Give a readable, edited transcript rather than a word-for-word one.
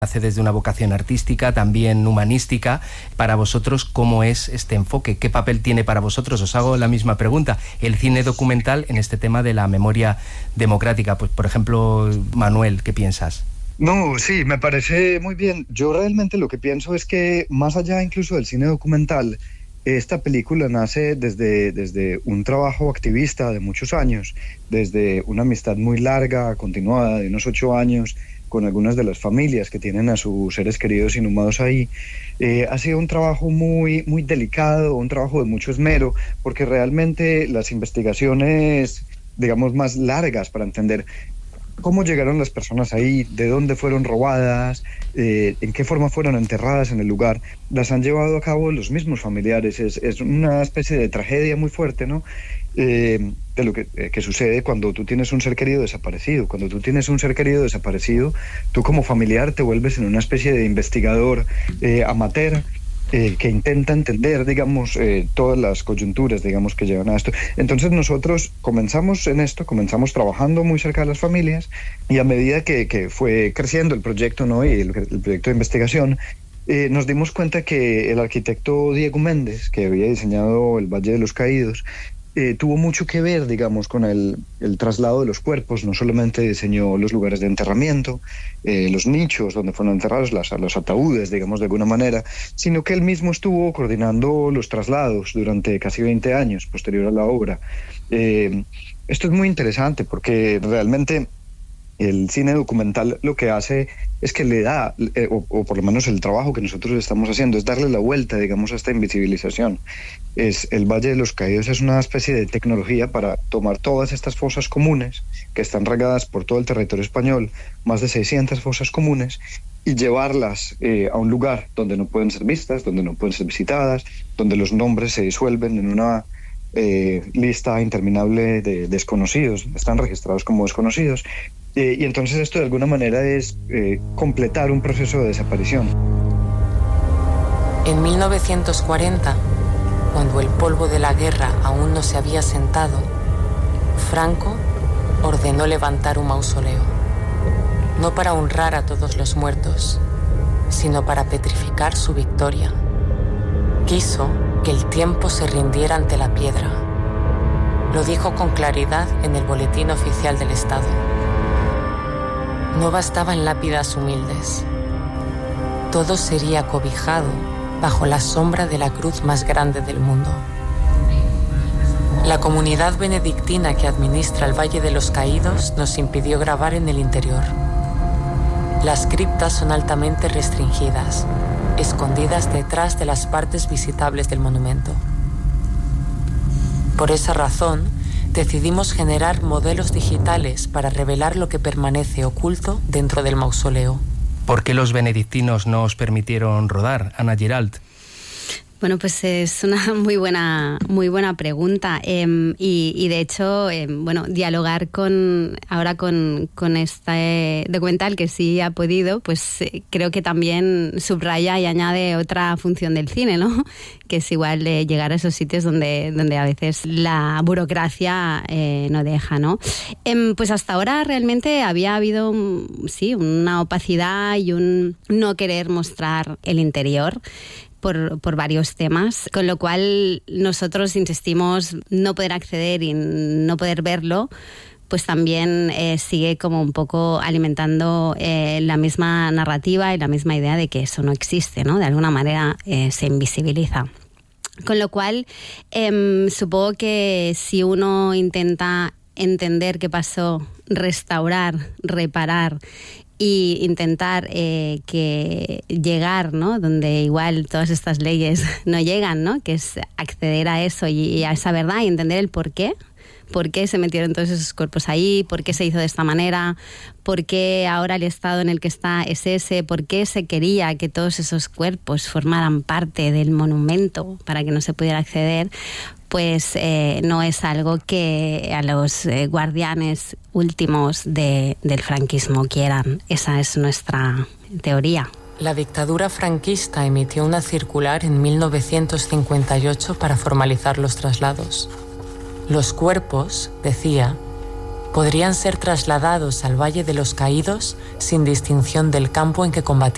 Hace desde una vocación artística, también humanística. Para vosotros, ¿cómo es este enfoque? ¿Qué papel tiene para vosotros? Os hago la misma pregunta. El cine documental en este tema de la memoria democrática. Pues, por ejemplo, Manuel, ¿qué piensas? No, sí, me parece muy bien. Yo realmente lo que pienso es que, más allá incluso del cine documental, esta película nace desde un trabajo activista de muchos años, desde una amistad muy larga, continuada, de unos 8 años, con algunas de las familias que tienen a sus seres queridos inhumados ahí. Ha sido un trabajo muy, muy delicado, un trabajo de mucho esmero, porque realmente las investigaciones, digamos, más largas para entender cómo llegaron las personas ahí, de dónde fueron robadas, en qué forma fueron enterradas en el lugar, las han llevado a cabo los mismos familiares. Es una especie de tragedia muy fuerte, ¿no? De lo que sucede cuando tú tienes un ser querido desaparecido. Cuando tú tienes un ser querido desaparecido, tú como familiar te vuelves en una especie de investigador amateur, que intenta entender, digamos, todas las coyunturas, digamos, que llevan a esto. Entonces nosotros comenzamos trabajando muy cerca de las familias, y a medida que fue creciendo el proyecto, ¿no? Y el proyecto de investigación, nos dimos cuenta que el arquitecto Diego Méndez, que había diseñado el Valle de los Caídos, tuvo mucho que ver, digamos, con el traslado de los cuerpos. No solamente diseñó los lugares de enterramiento, los nichos donde fueron enterrados, los ataúdes, digamos, de alguna manera, sino que él mismo estuvo coordinando los traslados durante casi 20 años posterior a la obra. Esto es muy interesante porque realmente el cine documental lo que hace es que le da, o por lo menos el trabajo que nosotros estamos haciendo, es darle la vuelta, digamos, a esta invisibilización. El Valle de los Caídos es una especie de tecnología para tomar todas estas fosas comunes que están regadas por todo el territorio español, más de 600 fosas comunes, y llevarlas a un lugar donde no pueden ser vistas, donde no pueden ser visitadas, donde los nombres se disuelven en una lista interminable de desconocidos, están registrados como desconocidos. Y entonces esto de alguna manera es completar un proceso de desaparición. En 1940, cuando el polvo de la guerra aún no se había sentado, Franco ordenó levantar un mausoleo, no para honrar a todos los muertos, sino para petrificar su victoria. Quiso que el tiempo se rindiera ante la piedra. Lo dijo con claridad en el Boletín Oficial del Estado. No bastaban lápidas humildes. Todo sería cobijado bajo la sombra de la cruz más grande del mundo. La comunidad benedictina que administra el Valle de los Caídos nos impidió grabar en el interior. Las criptas son altamente restringidas, escondidas detrás de las partes visitables del monumento. Por esa razón, decidimos generar modelos digitales para revelar lo que permanece oculto dentro del mausoleo. ¿Por qué los benedictinos no os permitieron rodar, Ana Giralt? Bueno, pues es una muy buena pregunta, y de hecho, bueno, dialogar ahora con este documental, que sí ha podido, pues creo que también subraya y añade otra función del cine, ¿no? Que es igual de llegar a esos sitios donde a veces la burocracia no deja, ¿no? Pues hasta ahora realmente había habido, sí, una opacidad y un no querer mostrar el interior por varios temas, con lo cual nosotros insistimos no poder acceder y no poder verlo, pues también sigue como un poco alimentando la misma narrativa y la misma idea de que eso no existe, ¿no? De alguna manera se invisibiliza. Con lo cual, supongo que si uno intenta entender qué pasó, restaurar, reparar y intentar que llegar, ¿no? Donde igual todas estas leyes no llegan, ¿no? Que es acceder a eso y a esa verdad y entender el por qué se metieron todos esos cuerpos ahí, por qué se hizo de esta manera, por qué ahora el estado en el que está es ese, por qué se quería que todos esos cuerpos formaran parte del monumento para que no se pudiera acceder. Pues no es algo que a los guardianes últimos del franquismo quieran. Esa es nuestra teoría. La dictadura franquista emitió una circular en 1958 para formalizar los traslados. Los cuerpos, decía, podrían ser trasladados al Valle de los Caídos sin distinción del campo en que combatían.